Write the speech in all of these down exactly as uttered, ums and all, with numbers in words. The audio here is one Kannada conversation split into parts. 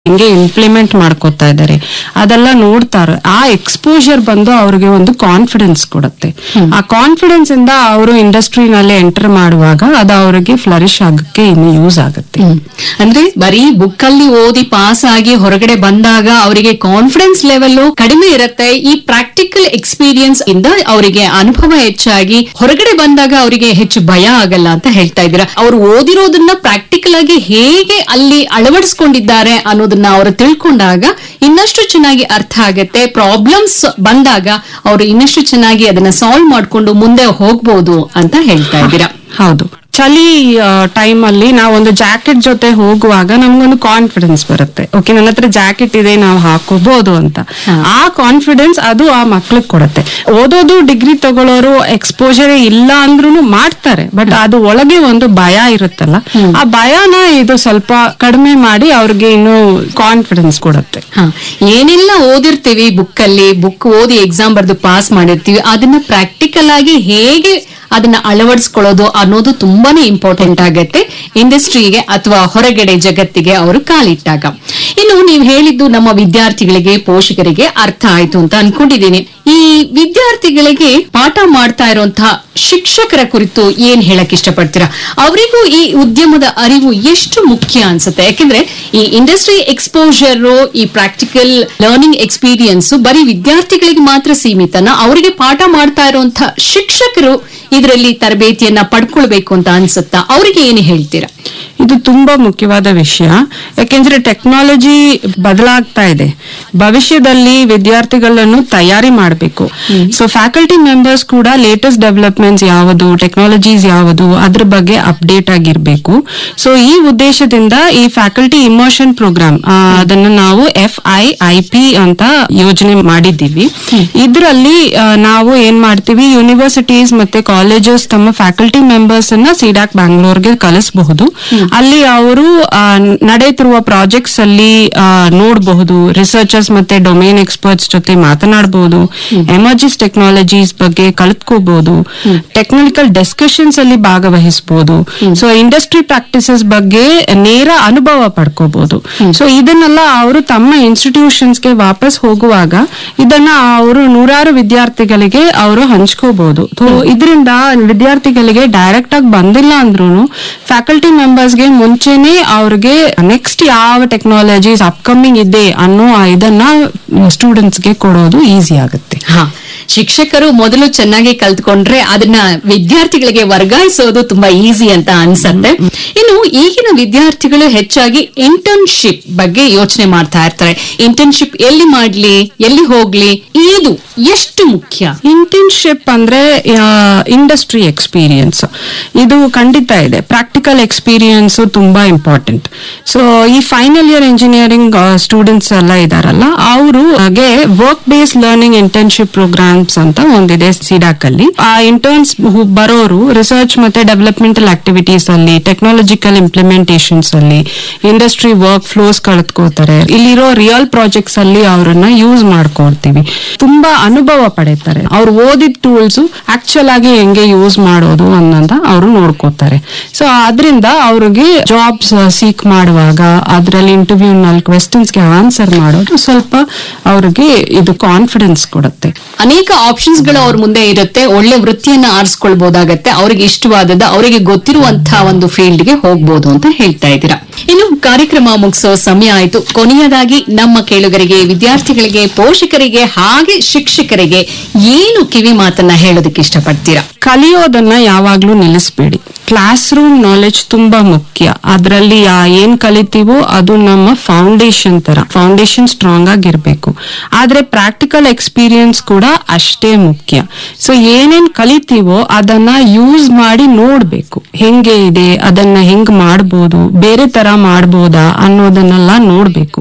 ಹೆಂಗೆ ಇಂಪ್ಲಿಮೆಂಟ್ ಮಾಡ್ಕೋತಾ ಇದ್ದಾರೆ ಅದೆಲ್ಲ ನೋಡ್ತಾರೆ. ಆ ಎಕ್ಸ್ಪೋಜರ್ ಬಂದು ಅವ್ರಿಗೆ ಒಂದು ಕಾನ್ಫಿಡೆನ್ಸ್ ಕೊಡುತ್ತೆ. ಆ ಕಾನ್ಫಿಡೆನ್ಸ್ ಇಂದ ಅವರು ಇಂಡಸ್ಟ್ರಿನಲ್ಲಿ ಎಂಟರ್ ಮಾಡುವಾಗ ಅದು ಅವರಿಗೆ ಫ್ಲರಿಶ್ ಆಗಕ್ಕೆ ಇನ್ನು ಯೂಸ್ ಆಗುತ್ತೆ. ಅಂದ್ರೆ ಬರೀ ಬುಕ್ ಅಲ್ಲಿ ಓದಿ ಪಾಸ್ ಆಗಿ ಹೊರಗಡೆ ಬಂದಾಗ ಅವರಿಗೆ ಕಾನ್ಫಿಡೆನ್ಸ್ ಲೆವೆಲ್ ಕಡಿಮೆ ಇರುತ್ತೆ. ಈ ಪ್ರಾಕ್ಟಿಕಲ್ ಎಕ್ಸ್ಪೀರಿಯನ್ಸ್ ಇಂದ ಅವರಿಗೆ ಅನುಭವ ಹೆಚ್ಚಾಗಿ ಹೊರಗಡೆ ಬಂದಾಗ ಅವರಿಗೆ ಹೆಚ್ಚು ಭಯ ಆಗಲ್ಲ ಅಂತ ಹೇಳ್ತಾ ಇದ್ದೀರಾ. ಅವರು ಓದಿರೋದನ್ನ ಪ್ರಾಕ್ಟಿಕಲ್ ಆಗಿ ಹೇಗೆ ಅಲ್ಲಿ ಅಳವಡಿಸಿಕೊಂಡಿದ್ದಾರೆ ಅನ್ನೋದನ್ನ ಅವರು ತಿಳ್ಕೊಂಡಾಗ ಇನ್ನಷ್ಟು ಚೆನ್ನಾಗಿ ಅರ್ಥ ಆಗತ್ತೆ. ಪ್ರಾಬ್ಲಮ್ಸ್ ಬಂದಾಗ ಅವರು ಇನ್ನಷ್ಟು ಚೆನ್ನಾಗಿ ಅದನ್ನ ಸಾಲ್ವ್ ಮಾಡ್ಕೊಂಡು ಮುಂದೆ ಹೋಗ್ಬೋದು ಅಂತ ಹೇಳ್ತಾ ಇದ್ದೀರಾ. ಹೌದು, ಚಳಿ ಟೈಮ್ ಅಲ್ಲಿ ನಾವೊಂದು ಜಾಕೆಟ್ ಜೊತೆ ಹೋಗುವಾಗ ನಮ್ಗೊಂದು ಕಾನ್ಫಿಡೆನ್ಸ್ ಬರುತ್ತೆ. ಓಕೆ, ನನ್ನ ಹತ್ರ ಜಾಕೆಟ್ ಇದೆ, ನಾವು ಹಾಕೋಬಹುದು ಅಂತ. ಆ ಕಾನ್ಫಿಡೆನ್ಸ್ ಅದು ಆ ಮಕ್ಳಿಗೆ ಕೊಡುತ್ತೆ. ಓದೋದು ಡಿಗ್ರಿ ತಗೊಳ್ಳೋರು ಎಕ್ಸ್ಪೋಜರ್ ಇಲ್ಲ ಅಂದ್ರೂ ಮಾಡ್ತಾರೆ, ಬಟ್ ಅದು ಒಳಗೆ ಒಂದು ಭಯ ಇರುತ್ತಲ್ಲ, ಆ ಭಯನ ಇದು ಸ್ವಲ್ಪ ಕಡಿಮೆ ಮಾಡಿ ಅವ್ರಿಗೆ ಇನ್ನು ಕಾನ್ಫಿಡೆನ್ಸ್ ಕೊಡುತ್ತೆ. ಏನೆಲ್ಲ ಓದಿರ್ತೀವಿ ಬುಕ್ ಅಲ್ಲಿ, ಬುಕ್ ಓದಿ ಎಕ್ಸಾಮ್ ಬರೆದು ಪಾಸ್ ಮಾಡಿರ್ತೀವಿ, ಅದನ್ನ ಪ್ರಾಕ್ಟಿಕಲ್ ಆಗಿ ಹೇಗೆ ಅದನ್ನ ಅಳವಡಿಸ್ಕೊಳ್ಳೋದು ಅನ್ನೋದು ತುಂಬಾನೇ ಇಂಪಾರ್ಟೆಂಟ್ ಆಗತ್ತೆ ಇಂಡಸ್ಟ್ರಿಗೆ ಅಥವಾ ಹೊರಗಡೆ ಜಗತ್ತಿಗೆ ಅವರು ಕಾಲಿಟ್ಟಾಗ. ಇನ್ನು ನೀವು ಹೇಳಿದ್ದು ನಮ್ಮ ವಿದ್ಯಾರ್ಥಿಗಳಿಗೆ, ಪೋಷಕರಿಗೆ ಅರ್ಥ ಆಯ್ತು ಅಂತ ಅನ್ಕೊಂಡಿದ್ದೀನಿ. ಈ ವಿದ್ಯಾರ್ಥಿಗಳಿಗೆ ಪಾಠ ಮಾಡ್ತಾ ಇರುವಂತಹ ಶಿಕ್ಷಕರ ಕುರಿತು ಏನ್ ಹೇಳಕ್ ಇಷ್ಟಪಡ್ತೀರಾ? ಅವರಿಗೂ ಈ ಉದ್ಯಮದ ಅರಿವು ಎಷ್ಟು ಮುಖ್ಯ ಅನ್ಸುತ್ತೆ? ಯಾಕೆಂದ್ರೆ ಈ ಇಂಡಸ್ಟ್ರಿ ಎಕ್ಸ್ಪೋಜರ್, ಈ ಪ್ರಾಕ್ಟಿಕಲ್ ಲರ್ನಿಂಗ್ ಎಕ್ಸ್ಪೀರಿಯನ್ಸ್ ಬರೀ ವಿದ್ಯಾರ್ಥಿಗಳಿಗೆ ಮಾತ್ರ ಸೀಮಿತನ? ಅವರಿಗೆ ಪಾಠ ಮಾಡ್ತಾ ಇರುವಂತಹ ಶಿಕ್ಷಕರು ಇದರಲ್ಲಿ ತರಬೇತಿಯನ್ನ ಪಡ್ಕೊಳ್ಬೇಕು ಅಂತ ಅನ್ಸುತ್ತಾ? ಅವರಿಗೆ ಏನು ಹೇಳ್ತೀರಾ? ಇದು ತುಂಬಾ ಮುಖ್ಯವಾದ ವಿಷಯ. ಯಾಕೆಂದ್ರೆ ಟೆಕ್ನಾಲಜಿ ಬದಲಾಗ್ತಾ ಇದೆ. ಭವಿಷ್ಯದಲ್ಲಿ ವಿದ್ಯಾರ್ಥಿಗಳನ್ನು ತಯಾರಿ ಮಾಡಬೇಕು. ಸೊ ಫ್ಯಾಕಲ್ಟಿ ಮೆಂಬರ್ಸ್ ಕೂಡ ಲೇಟೆಸ್ಟ್ ಡೆವಲಪ್ಮೆಂಟ್ಸ್ ಯಾವುದು, ಟೆಕ್ನಾಲಜೀಸ್ ಯಾವುದು, ಅದ್ರ ಬಗ್ಗೆ ಅಪ್ಡೇಟ್ ಆಗಿರ್ಬೇಕು. ಸೊ ಈ ಉದ್ದೇಶದಿಂದ ಈ ಫ್ಯಾಕಲ್ಟಿ ಇಮರ್ಷನ್ ಪ್ರೋಗ್ರಾಮ್ ಅದನ್ನ ನಾವು ಎಫ್ ಐ ಐ ಪಿ ಅಂತ ಯೋಜನೆ ಮಾಡಿದ್ದೀವಿ. ಇದರಲ್ಲಿ ನಾವು ಏನ್ ಮಾಡ್ತೀವಿ, ಯೂನಿವರ್ಸಿಟೀಸ್ ಮತ್ತೆ ಕಾಲೇಜಸ್ ತಮ್ಮ ಫ್ಯಾಕಲ್ಟಿ ಮೆಂಬರ್ಸ್ ಅನ್ನ ಸಿಡಾಕ್ ಬ್ಯಾಂಗ್ಳೂರ್ಗೆ ಕಳಿಸಬಹುದು. ಅಲ್ಲಿ ಅವರು ನಡೆಯುತ್ತಿರುವ ಪ್ರಾಜೆಕ್ಟ್ಸ್ ಅಲ್ಲಿ ನೋಡಬಹುದು, ರಿಸರ್ಚರ್ಸ್ ಮತ್ತೆ ಡೊಮೇನ್ ಎಕ್ಸ್ಪರ್ಟ್ಸ್ ಜೊತೆ ಮಾತನಾಡಬಹುದು, ಎಮರ್ಜಿಸ್ ಟೆಕ್ನಾಲಜೀಸ್ ಬಗ್ಗೆ ಕಲ್ತ್ಕೋಬಹುದು, ಟೆಕ್ನಿಕಲ್ ಡಿಸ್ಕಷನ್ಸ್ ಅಲ್ಲಿ ಭಾಗವಹಿಸಬಹುದು. ಸೊ ಇಂಡಸ್ಟ್ರಿ ಪ್ರಾಕ್ಟೀಸಸ್ ಬಗ್ಗೆ ನೇರ ಅನುಭವ ಪಡ್ಕೋಬಹುದು. ಸೊ ಇದನ್ನೆಲ್ಲ ಅವರು ತಮ್ಮ ಇನ್ಸ್ಟಿಟ್ಯೂಷನ್ಸ್ಗೆ ವಾಪಸ್ ಹೋಗುವಾಗ ಇದನ್ನ ಅವರು ನೂರಾರು ವಿದ್ಯಾರ್ಥಿಗಳಿಗೆ ಅವರು ಹಂಚ್ಕೋಬಹುದು. ಇದರಿಂದ ವಿದ್ಯಾರ್ಥಿಗಳಿಗೆ ಡೈರೆಕ್ಟ್ ಆಗಿ ಬಂದಿಲ್ಲ ಅಂದ್ರೂ ಫ್ಯಾಕಲ್ಟಿ ಮೆಂಬರ್ಸ್ಗೆ ಮುಂಚೆನೆ ಅವ್ರಿಗೆ ನೆಕ್ಸ್ಟ್ ಯಾವ ಟೆಕ್ನಾಲಜೀಸ್ ಅಪ್ಕಮಿಂಗ್ ಇದೆ ಅನ್ನೋ ಇದನ್ನ ಸ್ಟೂಡೆಂಟ್ಸ್ಗೆ ಕೊಡೋದು ಈಸಿ ಆಗುತ್ತೆ. ಹಾ, ಶಿಕ್ಷಕರು ಮೊದಲು ಚೆನ್ನಾಗಿ ಕಲ್ತ್ಕೊಂಡ್ರೆ ಅದನ್ನ ವಿದ್ಯಾರ್ಥಿಗಳಿಗೆ ವರ್ಗಾಯಿಸೋದು ತುಂಬಾ ಈಸಿ ಅಂತ ಅನ್ಸತ್ತೆ. ಇನ್ನು ಈಗಿನ ವಿದ್ಯಾರ್ಥಿಗಳು ಹೆಚ್ಚಾಗಿ ಇಂಟರ್ನ್ಶಿಪ್ ಬಗ್ಗೆ ಯೋಚನೆ ಮಾಡ್ತಾ ಇರ್ತಾರೆ. ಇಂಟರ್ನ್ಶಿಪ್ ಎಲ್ಲಿ ಮಾಡ್ಲಿ, ಎಲ್ಲಿ ಹೋಗ್ಲಿ, ಇದು ಎಷ್ಟು ಮುಖ್ಯ? ಇಂಟರ್ನ್ಶಿಪ್ ಅಂದ್ರೆ ಇಂಡಸ್ಟ್ರಿ ಎಕ್ಸ್ಪೀರಿಯನ್ಸ್ ಇದು ಖಂಡಿತ ಇದೆ. ಪ್ರಾಕ್ಟಿಕಲ್ ಎಕ್ಸ್ಪೀರಿಯನ್ಸ್ ತುಂಬಾ ಇಂಪಾರ್ಟೆಂಟ್. ಸೊ ಈ ಫೈನಲ್ ಇಯರ್ ಇಂಜಿನಿಯರಿಂಗ್ ಸ್ಟೂಡೆಂಟ್ಸ್ ಎಲ್ಲ ಇದಾರಲ್ಲ, ಅವರು ಹಾಗೆ work based learning internship programmes ಅಂತ ಒಂದಿದೆ ಸಿಡಾಕ್ ಅಲ್ಲಿ. ಆ ಇಂಟರ್ನ್ಸ್ ಬರೋರು ರಿಸರ್ಚ್ ಮತ್ತೆ ಡೆವಲಪ್ಮೆಂಟಲ್ ಆಕ್ಟಿವಿಟೀಸ್ ಅಲ್ಲಿ, ಟೆಕ್ನಾಲಜಿಕಲ್ ಇಂಪ್ಲಿಮೆಂಟೇಷನ್ಸ್ ಅಲ್ಲಿ, ಇಂಡಸ್ಟ್ರಿ ವರ್ಕ್ ಫ್ಲೋಸ್ ಕಳೆದುಕೋತಾರೆ. ಇಲ್ಲಿರೋ ರಿಯಲ್ ಪ್ರಾಜೆಕ್ಟ್ಸ್ ಅಲ್ಲಿ ಅವರನ್ನ ಯೂಸ್ ಮಾಡ್ಕೊಳ್ತೀವಿ. ತುಂಬಾ ಅನುಭವ ಪಡೀತಾರೆ. ಅವ್ರು ಓದಿದ ಟೂಲ್ಸ್ ಆಕ್ಚುಲ್ ಆಗಿ ಹೆಂಗೆ ಯೂಸ್ ಮಾಡೋದು ಅನ್ನೋದ ಅವರು ನೋಡ್ಕೋತಾರೆ. ಸೊ ಅದರಿಂದ ಅವ್ರಿಗೆ ಜಾಬ್ಸ್ ಸೀಕ್ ಮಾಡುವಾಗ ಅದರಲ್ಲಿ ಇಂಟರ್ವ್ಯೂ ನಲ್ಲಿ ಕ್ವೆಶ್ಚನ್ಸ್ ಗೆ ಆನ್ಸರ್ ಮಾಡೋದು ಸ್ವಲ್ಪ ಅವ್ರಿಗೆ ಇದು ಕಾನ್ಫಿಡೆನ್ಸ್ ಕೊಡುತ್ತೆ. ಅನೇಕ ಆಪ್ಷನ್ಸ್ ಗಳು ಅವ್ರ ಮುಂದೆ ಇರುತ್ತೆ. ಒಳ್ಳೆ ವೃತ್ತಿಯನ್ನ ಆರಿಸ್ಕೊಳ್ಬಹುದಾಗತ್ತೆ. ಅವ್ರಿಗೆ ಇಷ್ಟವಾದದ, ಅವರಿಗೆ ಗೊತ್ತಿರುವಂತಹ ಒಂದು ಫೀಲ್ಡ್ ಗೆ ಹೋಗ್ಬೋದು ಅಂತ ಹೇಳ್ತಾ ಇದ್ದೀರಾ. ಇನ್ನು ಕಾರ್ಯಕ್ರಮ ಮುಗಿಸೋ ಸಮಯ ಆಯ್ತು. ಕೊನೆಯದಾಗಿ ನಮ್ಮ ಕೇಳುಗರಿಗೆ, ವಿದ್ಯಾರ್ಥಿಗಳಿಗೆ, ಪೋಷಕರಿಗೆ ಹಾಗೆ ಶಿಕ್ಷಕರಿಗೆ ಏನು ಕಿವಿ ಮಾತನ್ನ ಹೇಳೋದಕ್ಕೆ ಇಷ್ಟಪಡ್ತೀರಾ? ಕಲಿಯೋದನ್ನ ಯಾವಾಗ್ಲೂ ನಿಲ್ಲಿಸಬೇಡಿ. ಕ್ಲಾಸ್ ರೂಮ್ ನಾಲೆಜ್ ತುಂಬಾ ಮುಖ್ಯ. ಅದರಲ್ಲಿ ಏನ್ ಕಲಿತೀವೋ ಅದು ನಮ್ಮ ಫೌಂಡೇಶನ್ ತರ, ಫೌಂಡೇಶನ್ ಸ್ಟ್ರಾಂಗ್ ಆಗಿರ್ಬೇಕು. ಆದ್ರೆ ಪ್ರಾಕ್ಟಿಕಲ್ ಎಕ್ಸ್ಪೀರಿಯನ್ಸ್ ಕೂಡ ಅಷ್ಟೇ ಮುಖ್ಯ. ಸೊ ಏನೇನ್ ಕಲಿತೀವೋ ಅದನ್ನ ಯೂಸ್ ಮಾಡಿ ನೋಡ್ಬೇಕು, ಹೆಂಗೆ ಇದೆ, ಅದನ್ನ ಹೆಂಗ್ ಮಾಡ್ಬೋದು, ಬೇರೆ ತರ ಮಾಡ್ಬೋದಾ ಅನ್ನೋದನ್ನೆಲ್ಲ ನೋಡ್ಬೇಕು.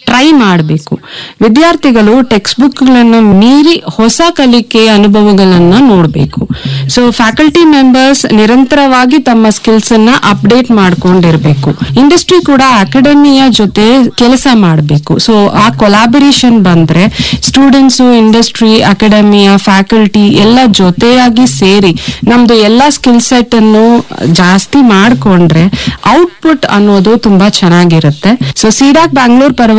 ಟ್ರೈ ಮಾಡಬೇಕು. ವಿದ್ಯಾರ್ಥಿಗಳು ಟೆಕ್ಸ್ಟ್ ಬುಕ್ ಗಳನ್ನು ಮೀರಿ ಹೊಸ ಕಲಿಕೆ ಅನುಭವಗಳನ್ನ ನೋಡಬೇಕು. ಸೊ ಫ್ಯಾಕಲ್ಟಿ ಮೆಂಬರ್ಸ್ ನಿರಂತರವಾಗಿ ತಮ್ಮ ಸ್ಕಿಲ್ಸ್ ಅನ್ನ ಅಪ್ಡೇಟ್ ಮಾಡ್ಕೊಂಡಿರ್ಬೇಕು. ಇಂಡಸ್ಟ್ರಿ ಕೂಡ ಅಕಾಡೆಮಿಯ ಜೊತೆ ಕೆಲಸ ಮಾಡಬೇಕು. ಸೊ ಆ ಕೊಲಾಬರೇಷನ್ ಬಂದ್ರೆ ಸ್ಟೂಡೆಂಟ್ಸ್, ಇಂಡಸ್ಟ್ರಿ, ಅಕಾಡೆಮಿಯ, ಫ್ಯಾಕಲ್ಟಿ ಎಲ್ಲ ಜೊತೆಯಾಗಿ ಸೇರಿ ನಮ್ದು ಎಲ್ಲಾ ಸ್ಕಿಲ್ ಸೆಟ್ ಅನ್ನು ಜಾಸ್ತಿ ಮಾಡ್ಕೊಂಡ್ರೆ ಔಟ್ಪುಟ್ ಅನ್ನೋದು ತುಂಬಾ ಚೆನ್ನಾಗಿರುತ್ತೆ. ಸೊ ಸಿಡಾಕ್ ಬ್ಯಾಂಗ್ಳೂರ್ ಪರವಾಗಿ